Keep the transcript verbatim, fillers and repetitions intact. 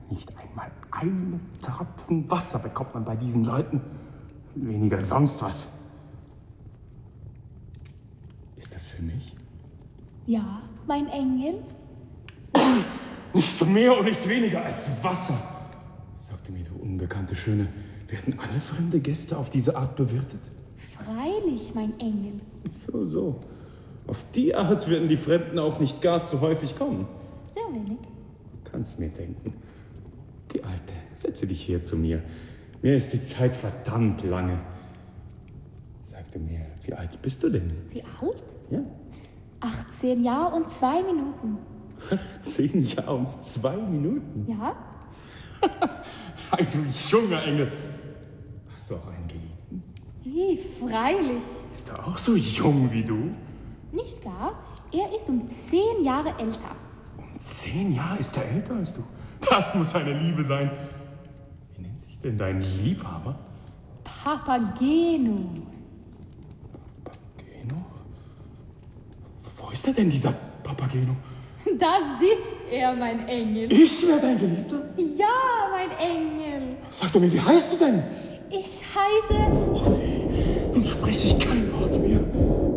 Nicht einmal einen Tropfen Wasser bekommt man bei diesen Leuten. Weniger sonst was. Ist das für mich? Ja, mein Engel. Nicht mehr und nicht weniger als Wasser. Sagte mir, du unbekannte Schöne, werden alle fremde Gäste auf diese Art bewirtet? Freilich, mein Engel. So, so. Auf die Art werden die Fremden auch nicht gar zu häufig kommen. Sehr wenig. Kannst mir denken. Geh, Alte, setze dich hier zu mir. Mir ist die Zeit verdammt lange. Sagte mir, wie alt bist du denn? Wie alt? Ja. achtzehn Jahre und zwei Minuten. achtzehn Jahre und zwei Minuten? Ja? Ei, du junger Engel. Hast du auch einen Geliebten? Hey, freilich. Ist er auch so jung wie du? Nicht gar. Er ist um zehn Jahre älter. Um zehn Jahre ist er älter als du? Das muss eine Liebe sein. Wie nennt sich denn dein Liebhaber? Papageno. Papageno? Wo ist er denn, dieser Papageno? Da sitzt er, mein Engel. Ich werde dein Geliebter? Ja, mein Engel. Sag doch mir, wie heißt du denn? Ich heiße... Oh, weh. Nun spreche ich kein Wort.